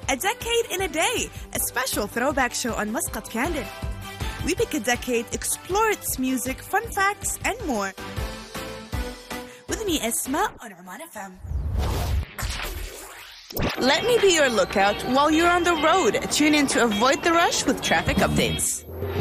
A Decade in a Day, a special throwback show on Muscat Candid. We pick a decade, explore its music, fun facts, and more. With me, Esma, on Oman FM. Let me be your lookout while you're on the road. Tune in to avoid the rush with traffic updates.